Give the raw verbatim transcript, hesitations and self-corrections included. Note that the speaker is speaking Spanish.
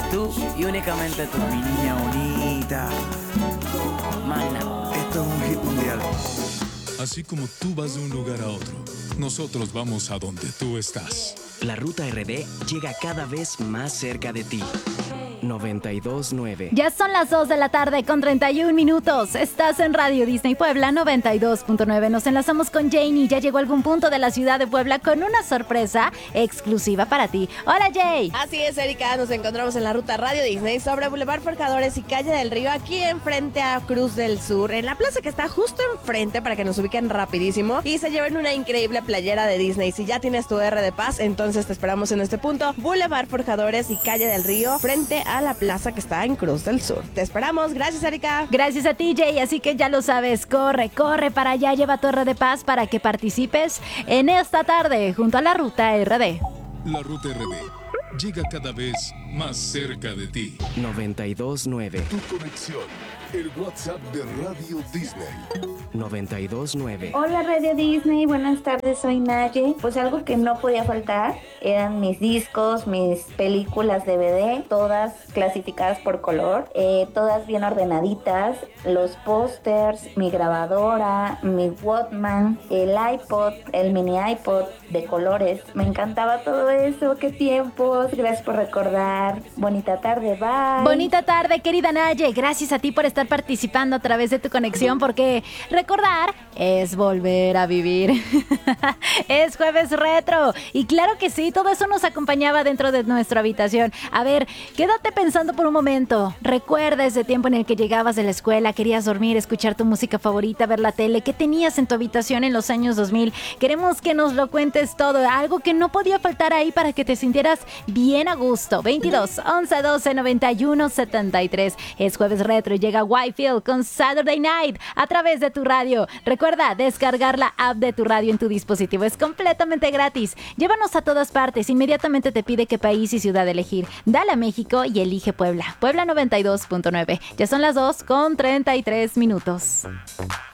Tú y únicamente tú, mi niña bonita. Mana. Esto es un hit mundial. Así como tú vas de un lugar a otro, nosotros vamos a donde tú estás. La Ruta R D llega cada vez más cerca de ti. noventa y dos punto nueve. Ya son las dos de la tarde con treinta y un minutos. Estás en Radio Disney Puebla noventa y dos punto nueve. Nos enlazamos con Janie. Ya llegó a algún punto de la ciudad de Puebla con una sorpresa exclusiva para ti. Hola, Jay. Así es, Erika. Nos encontramos en la ruta Radio Disney sobre Boulevard Forjadores y Calle del Río, aquí enfrente a Cruz del Sur, en la plaza que está justo enfrente para que nos ubiquen rapidísimo y se lleven una increíble playera de Disney. Si ya tienes tu R de Paz, entonces te esperamos en este punto. Boulevard Forjadores y Calle del Río, frente a la plaza que está en Cruz del Sur. Te esperamos. Gracias, Erika. Gracias a ti, Jay. Así que ya lo sabes, corre, corre para allá, lleva tu R de Paz para que participes en esta tarde junto a la Ruta R D. La Ruta R D llega cada vez más cerca de ti. noventa y dos punto nueve. Tu conexión, el WhatsApp de Radio Disney. noventa y dos punto nueve. Hola Radio Disney, buenas tardes, soy Naye. Pues algo que no podía faltar eran mis discos, mis películas D V D, todas clasificadas por color, eh, todas bien ordenaditas, los pósters, mi grabadora, mi Walkman, el iPod, el mini iPod de colores. Me encantaba todo eso, qué tiempos, gracias por recordar. Bonita tarde, bye. Bonita tarde, querida Naye. Gracias a ti por estar participando a través de tu conexión, porque recordar es volver a vivir. Es jueves retro. Y claro que sí, todo eso nos acompañaba dentro de nuestra habitación. A ver, quédate pensando por un momento. Recuerda ese tiempo en el que llegabas de la escuela, querías dormir, escuchar tu música favorita, ver la tele. ¿Qué tenías en tu habitación en los años dos mil? Queremos que nos lo cuentes todo. Algo que no podía faltar ahí para que te sintieras bien a gusto. veintidós, once, doce, noventa y uno, setenta y tres. Es jueves retro y llega Whitefield con Saturday Night a través de tu radio. Recuerda descargar la app de tu radio en tu dispositivo. Es completamente gratis. Llévanos a todas partes. Inmediatamente te pide qué país y ciudad elegir. Dale a México y elige Puebla. Puebla noventa y dos punto nueve. Ya son las dos con treinta y tres minutos.